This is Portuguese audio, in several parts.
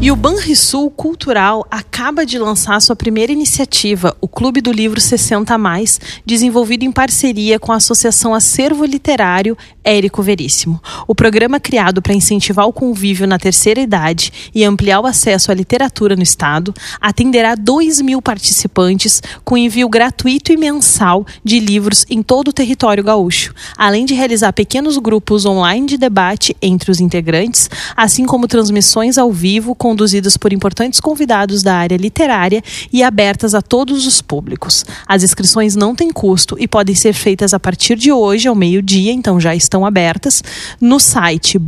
E o Banrisul Cultural acaba de lançar sua primeira iniciativa, o Clube do Livro 60+, desenvolvido em parceria com a Associação Acervo Literário Érico Veríssimo. O programa, criado para incentivar o convívio na terceira idade e ampliar o acesso à literatura no estado, atenderá 2.000 participantes com envio gratuito e mensal de livros em todo o território gaúcho, além de realizar pequenos grupos online de debate entre os integrantes, assim como transmissões ao vivo conduzidas por importantes convidados da área literária e abertas a todos os públicos. As inscrições não têm custo e podem ser feitas a partir de hoje, ao meio-dia, então já estão abertas, no site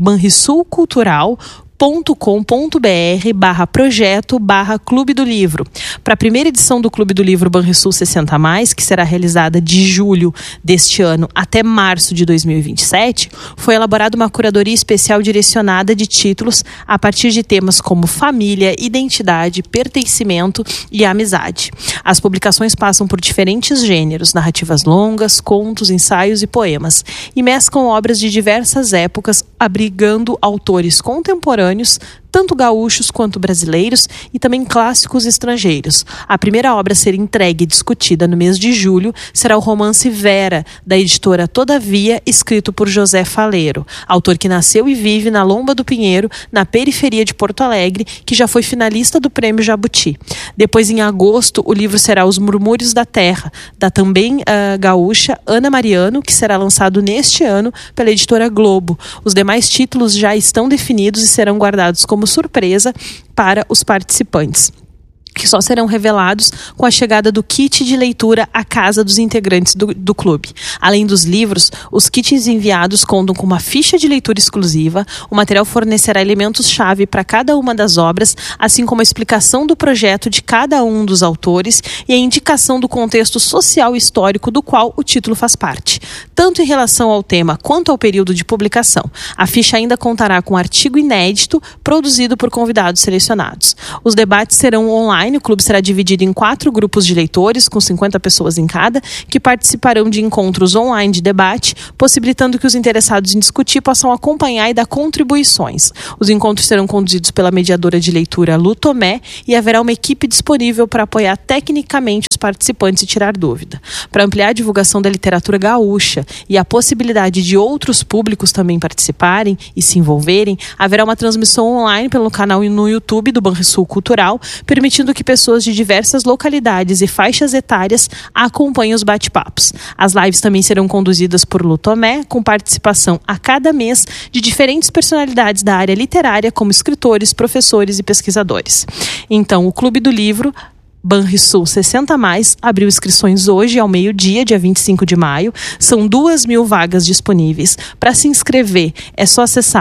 banrisul.cultural.com.br/projeto/Clube do Livro. Para a primeira edição do Clube do Livro Banrisul 60+, que será realizada de julho deste ano até março de 2027, foi elaborada uma curadoria especial direcionada de títulos a partir de temas como família, identidade, pertencimento e amizade. As publicações passam por diferentes gêneros, narrativas longas, contos, ensaios e poemas, e mesclam obras de diversas épocas, abrigando autores contemporâneos, tanto gaúchos quanto brasileiros, e também clássicos estrangeiros. A primeira obra a ser entregue e discutida no mês de julho será o romance Vera, da editora Todavia, escrito por José Faleiro, autor que nasceu e vive na Lomba do Pinheiro, na periferia de Porto Alegre, que já foi finalista do Prêmio Jabuti. Depois, em agosto, o livro será Os Murmúrios da Terra, da também gaúcha Ana Mariano, que será lançado neste ano pela editora Globo. Os demais títulos já estão definidos e serão guardados como surpresa para os participantes, que só serão revelados com a chegada do kit de leitura à casa dos integrantes do clube. Além dos livros, os kits enviados contam com uma ficha de leitura exclusiva. O material fornecerá elementos-chave para cada uma das obras, assim como a explicação do projeto de cada um dos autores e a indicação do contexto social e histórico do qual o título faz parte, tanto em relação ao tema quanto ao período de publicação. A ficha ainda contará com um artigo inédito produzido por convidados selecionados. Os debates serão online. O clube será dividido em 4 grupos de leitores, com 50 pessoas em cada, que participarão de encontros online de debate, possibilitando que os interessados em discutir possam acompanhar e dar contribuições. Os encontros serão conduzidos pela mediadora de leitura Lu Tomé e haverá uma equipe disponível para apoiar tecnicamente os participantes e tirar dúvida. Para ampliar a divulgação da literatura gaúcha e a possibilidade de outros públicos também participarem e se envolverem, haverá uma transmissão online pelo canal no YouTube do Banrisul Cultural, permitindo que pessoas de diversas localidades e faixas etárias acompanhem os bate-papos. As lives também serão conduzidas por Lu Tomé, com participação a cada mês de diferentes personalidades da área literária, como escritores, professores e pesquisadores. Então, o Clube do Livro Banrisul 60+, abriu inscrições hoje ao meio-dia, dia 25 de maio. São 2.000 vagas disponíveis. Para se inscrever, é só acessar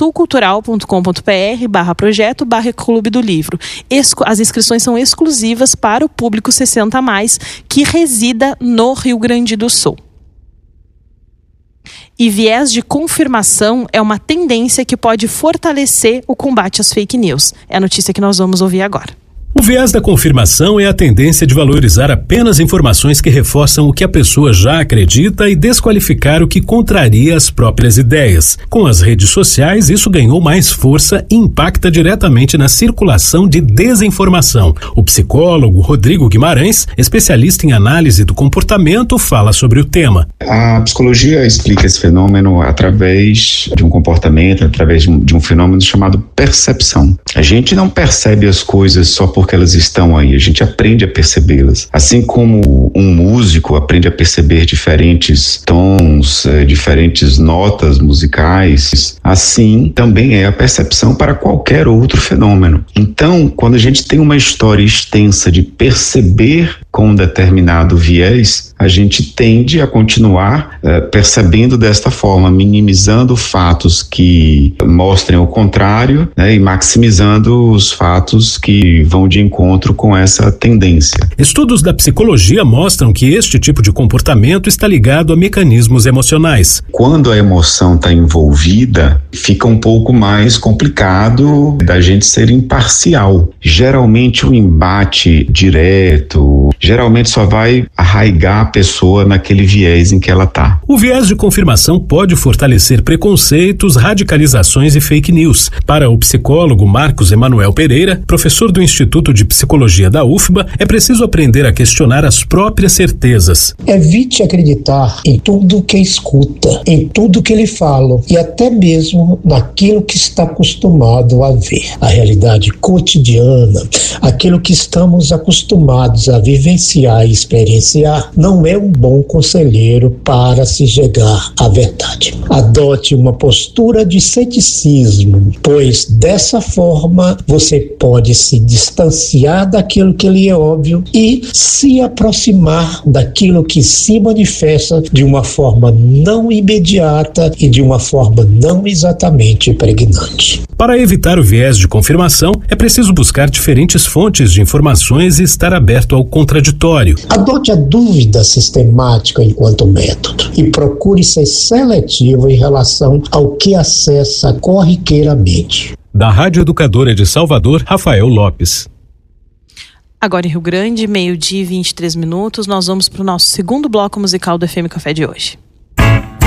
banrisulcultural.com.br/projeto/Clube do Livro. As inscrições são exclusivas para o público 60+, que resida no Rio Grande do Sul. E viés de confirmação é uma tendência que pode fortalecer o combate às fake news. É a notícia que nós vamos ouvir agora. O viés da confirmação é a tendência de valorizar apenas informações que reforçam o que a pessoa já acredita e desqualificar o que contraria as próprias ideias. Com as redes sociais, isso ganhou mais força e impacta diretamente na circulação de desinformação. O psicólogo Rodrigo Guimarães, especialista em análise do comportamento, fala sobre o tema. A psicologia explica esse fenômeno através de um comportamento, através de um fenômeno chamado percepção. A gente não percebe as coisas só porque elas estão aí, a gente aprende a percebê-las. Assim como um músico aprende a perceber diferentes tons, diferentes notas musicais, assim também é a percepção para qualquer outro fenômeno. Então, quando a gente tem uma história extensa de perceber com um determinado viés, a gente tende a continuar percebendo desta forma, minimizando fatos que mostrem o contrário, né, e maximizando os fatos que vão de encontro com essa tendência. Estudos da psicologia mostram que este tipo de comportamento está ligado a mecanismos emocionais. Quando a emoção está envolvida, fica um pouco mais complicado da gente ser imparcial. Geralmente o embate direto, geralmente só vai arraigar pessoa naquele viés em que ela está. O viés de confirmação pode fortalecer preconceitos, radicalizações e fake news. Para o psicólogo Marcos Emanuel Pereira, professor do Instituto de Psicologia da UFBA, é preciso aprender a questionar as próprias certezas. Evite acreditar em tudo que escuta, em tudo que lhe falam e até mesmo naquilo que está acostumado a ver. A realidade cotidiana, aquilo que estamos acostumados a vivenciar e experienciar, não é um bom conselheiro para se chegar à verdade. Adote uma postura de ceticismo, pois dessa forma você pode se distanciar daquilo que lhe é óbvio e se aproximar daquilo que se manifesta de uma forma não imediata e de uma forma não exatamente pregnante. Para evitar o viés de confirmação, é preciso buscar diferentes fontes de informações e estar aberto ao contraditório. Adote a dúvida sistemática enquanto método e procure ser seletivo em relação ao que acessa corriqueiramente. Da Rádio Educadora de Salvador, Rafael Lopes. Agora em Rio Grande, 12:23, nós vamos para o nosso segundo bloco musical do FM Café de hoje.